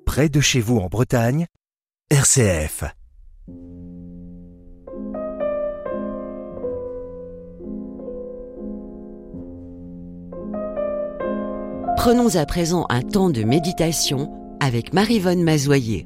près de chez vous en Bretagne, RCF. Prenons à présent un temps de méditation avec Maryvonne Mazoyer.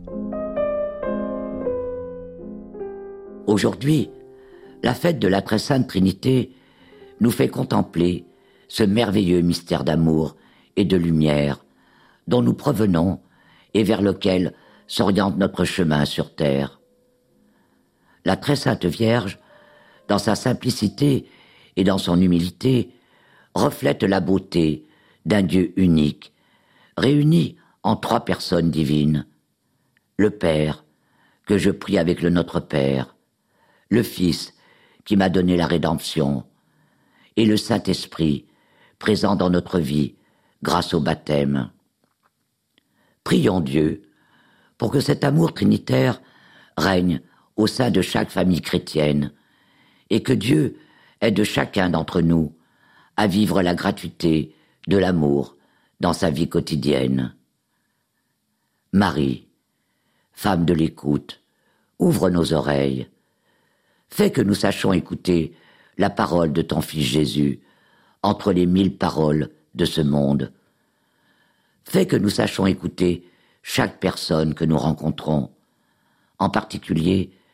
Aujourd'hui, la fête de la Très Sainte Trinité nous fait contempler ce merveilleux mystère d'amour et de lumière dont nous provenons et vers lequel s'oriente notre chemin sur terre. La Très Sainte Vierge, dans sa simplicité et dans son humilité, reflète la beauté d'un Dieu unique, réuni en 3 personnes divines. Le Père, que je prie avec le Notre Père, le Fils, qui m'a donné la rédemption, et le Saint-Esprit, présent dans notre vie grâce au baptême. Prions Dieu pour que cet amour trinitaire règne au sein de chaque famille chrétienne et que Dieu aide chacun d'entre nous à vivre la gratuité de l'amour dans sa vie quotidienne. Marie, femme de l'écoute, ouvre nos oreilles. Fais que nous sachions écouter la parole de ton Fils Jésus entre les 1000 paroles de ce monde. Fais que nous sachions écouter chaque personne que nous rencontrons, en particulier